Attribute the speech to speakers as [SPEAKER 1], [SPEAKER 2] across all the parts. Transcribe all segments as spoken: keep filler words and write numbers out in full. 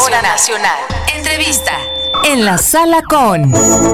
[SPEAKER 1] Hora Nacional. Entrevista en la sala con...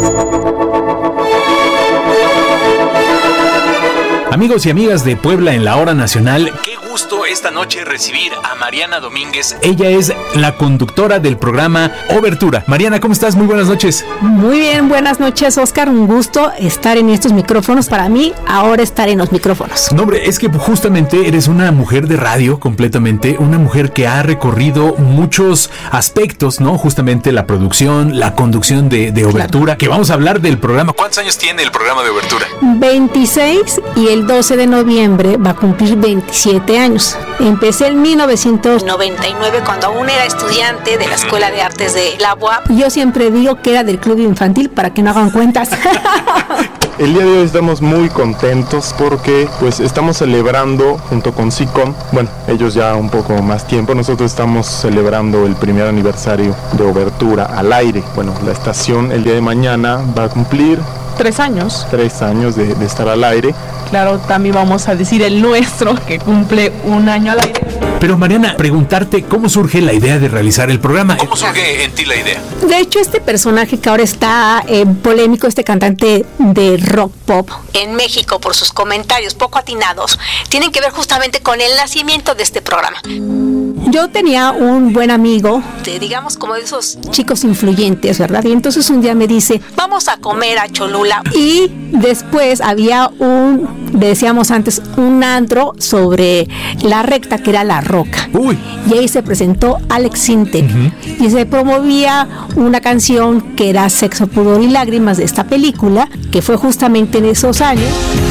[SPEAKER 2] Amigos y amigas de Puebla en la Hora Nacional, qué gusto esta noche recibir a Mariana Domínguez. Ella es la conductora del programa Obertura. Mariana, ¿cómo estás? Muy buenas noches.
[SPEAKER 3] Muy bien, buenas noches, Oscar. Un gusto estar en estos micrófonos. Para mí, ahora estar en los micrófonos.
[SPEAKER 2] No, hombre, es que justamente eres una mujer de radio completamente, una mujer que ha recorrido muchos aspectos, ¿no? Justamente la producción, la conducción de, de Obertura, claro. Que vamos a hablar del programa. ¿Cuántos años tiene el programa de Obertura?
[SPEAKER 3] veintiséis, y el doce de noviembre va a cumplir veintisiete años. Empecé en mil novecientos noventa y nueve, cuando aún era estudiante de la Escuela de Artes de la U A P. Yo siempre digo que era del club infantil, para que no hagan cuentas.
[SPEAKER 4] El día de hoy estamos muy contentos porque pues estamos celebrando junto con SICOM, bueno, ellos ya un poco más tiempo, nosotros estamos celebrando el primer aniversario de Obertura al aire. Bueno, la estación el día de mañana va a cumplir
[SPEAKER 5] Tres años.
[SPEAKER 4] Tres años de, de estar al aire.
[SPEAKER 5] Claro, también vamos a decir el nuestro, que cumple un año al aire.
[SPEAKER 2] Pero Mariana, preguntarte cómo surge la idea de realizar el programa. ¿Cómo surge en ti la idea?
[SPEAKER 3] De hecho, este personaje que ahora está eh, polémico, este cantante de rock pop en México por sus comentarios poco atinados, tienen que ver justamente con el nacimiento de este programa. Yo tenía un buen amigo, de, digamos como de esos chicos influyentes, ¿verdad? Y entonces un día me dice, vamos a comer a Cholula. Y después había un, decíamos antes, un antro sobre la recta, que era La Roca.
[SPEAKER 2] Uy.
[SPEAKER 3] Y ahí se presentó Alex Sintek. Uh-huh. Y se promovía una canción que era Sexo, Pudor y Lágrimas, de esta película, que fue justamente en esos años.